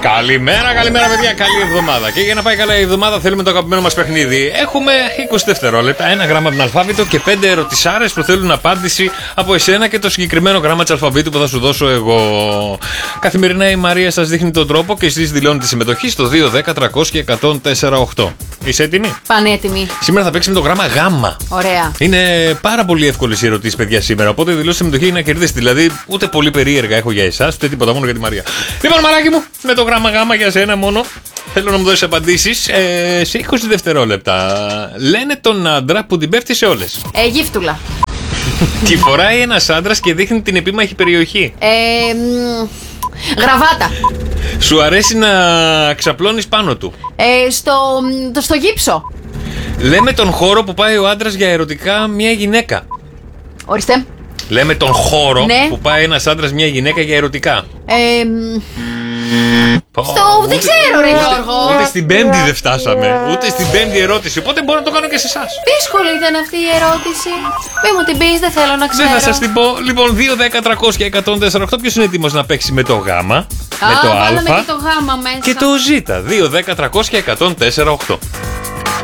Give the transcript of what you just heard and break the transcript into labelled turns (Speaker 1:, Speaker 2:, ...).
Speaker 1: Καλημέρα, καλημέρα, παιδιά. Καλή εβδομάδα. Και για να πάει καλά η εβδομάδα, θέλουμε το αγαπημένο μας παιχνίδι. Έχουμε 20 δευτερόλεπτα, ένα γράμμα από τον αλφάβητο και 5 ερωτησάρες που θέλουν απάντηση από εσένα και το συγκεκριμένο γράμμα της αλφαβήτου που θα σου δώσω εγώ. Καθημερινά η Μαρία σας δείχνει τον τρόπο και εσείς δηλώνετε συμμετοχή στο 210-300 και 104-8. Είσαι έτοιμη?
Speaker 2: Πανέτοιμη.
Speaker 1: Σήμερα θα παίξουμε το γράμμα γάμμα.
Speaker 2: Ωραία.
Speaker 1: Είναι πάρα πολύ εύκολες οι ερωτήσεις, παιδιά, σήμερα. Οπότε δηλώστε συμμετοχή να κερδίσετε. Δηλαδή, ούτε πολύ περίεργα έχω για εσάς, ούτε τίποτα, μόνο για τη Μαρία. Λοιπόν, μαράκι μου, με το γράμμα γάμα για σένα μόνο. Θέλω να μου δώσεις απαντήσεις σε 20 δευτερόλεπτα. Λένε τον άντρα που την πέφτει σε όλες.
Speaker 2: Γύφτουλα.
Speaker 1: Τι φοράει ένας άντρας και δείχνει την επίμαχη περιοχή.
Speaker 2: Γραβάτα.
Speaker 1: Σου αρέσει να ξαπλώνεις πάνω του.
Speaker 2: Στο γύψο.
Speaker 1: Λέμε τον χώρο που πάει ο άντρας για ερωτικά μια γυναίκα.
Speaker 2: Ορίστε.
Speaker 1: Λέμε τον χώρο
Speaker 2: Ναι.
Speaker 1: που πάει ένας άντρας μια γυναίκα για ερωτικά.
Speaker 2: Δεν ξέρω, ρε Γιώργο.
Speaker 1: Ούτε στην πέμπτη δεν φτάσαμε. Ούτε στην πέμπτη ερώτηση. Οπότε μπορώ να το κάνω και σε εσάς.
Speaker 2: Δύσκολη ήταν αυτή η ερώτηση. Μη μου την πεις, δεν θέλω να ξέρω.
Speaker 1: Δεν θα σας την πω. Λοιπόν, 210-300 και 104-8. Ποιος είναι έτοιμος να παίξει με το γάμα, με το
Speaker 2: βάλαμε
Speaker 1: α
Speaker 2: και το γάμα μέσα.
Speaker 1: και το ζ? 210-300 και 104-8.